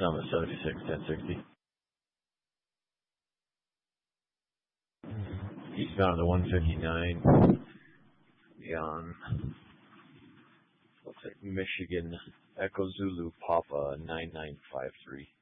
Summit 76, 1060. Eastbound to 159. Beyond. Looks like Michigan. Echo Zulu Papa 9953.